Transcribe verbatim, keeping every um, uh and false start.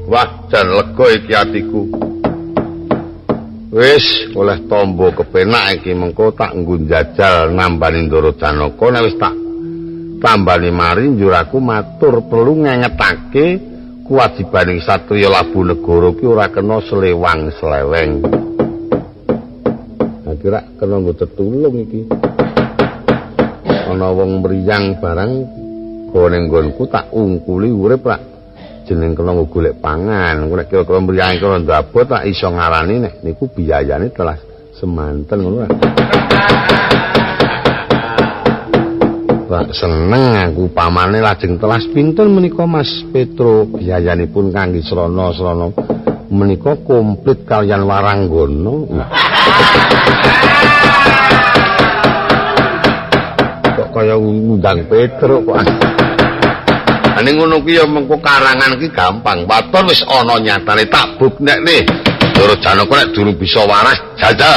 Wah, jan lega iki atiku. Wis oleh tombo kepenak iki mengko tak nggo njajal nambani Ndara Janaka nek wis tak tambani mari njur aku matur perlu ngengetake kewajibaning satriya labu negara ki ora kena selewang seleweng. Nah kira kena nggo tetulung iki. Ana wong mriyang barang gone nggonku tak ungkuli urip rak jeneng kena nggo golek pangan. Nek kira-kira mriyang kena ndabot tak iso ngarani nek niku biayane telah semanten ngono rak. Wah, seneng aku pamane lajeng telas pinten menika Mas Petro biayanipun kangge srana-srana menika komplit kalian waranggana. Kok kaya ngundang Petro kok. Ane ngono ki ya mengko karangan ki gampang. Waton wis ana nyatane tak buknekne. Ndara Janaka nek durung bisa waras jajal